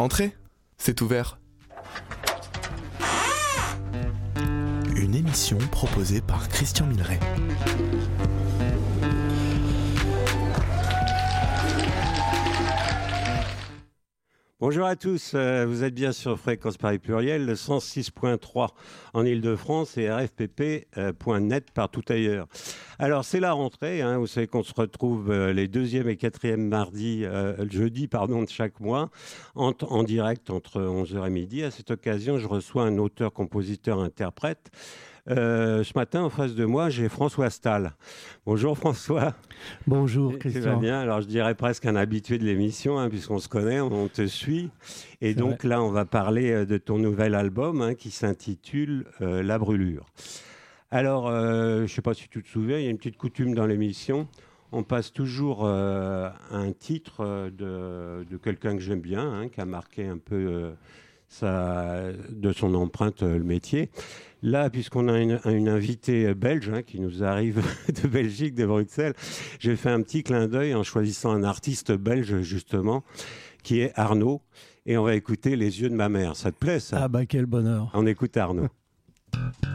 Entrez, c'est ouvert. Une émission proposée par Christian Milleret. Bonjour à tous, vous êtes bien sur Fréquence Paris Pluriel, le 106.3 en Ile-de-France et rfpp.net partout ailleurs. Alors c'est la rentrée, vous savez qu'on se retrouve les deuxième et quatrième jeudi de chaque mois en direct entre 11h et midi. À cette occasion, je reçois un auteur, compositeur, interprète. Ce matin, en face de moi, j'ai François Stahl. Bonjour François. Bonjour Christian. Tu vas bien? Alors je dirais presque un habitué de l'émission, puisqu'on se connaît, on te suit. Et donc là, on va parler de ton nouvel album qui s'intitule La Brûlure. Alors, je ne sais pas si tu te souviens, il y a une petite coutume dans l'émission. On passe toujours un titre de quelqu'un que j'aime bien, qui a marqué un peu de son empreinte le métier. Là, puisqu'on a une invitée belge qui nous arrive de Belgique, de Bruxelles, j'ai fait un petit clin d'œil en choisissant un artiste belge, justement, qui est Arnaud. Et on va écouter Les yeux de ma mère. Ça te plaît, ça? Ah bah quel bonheur. On écoute Arnaud.